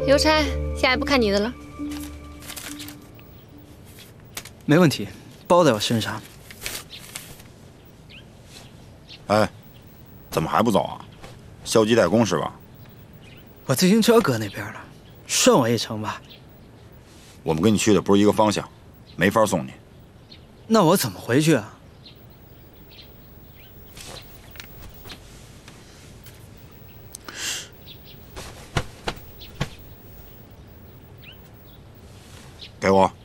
邮差，下一步看你的了。 没问题，包在我身上。 哎，怎么还不走啊？消极怠工是吧？ 我自行车搁那边了，顺我一程吧。 我们跟你去的不是一个方向，没法送你。 那我怎么回去啊？ 给我。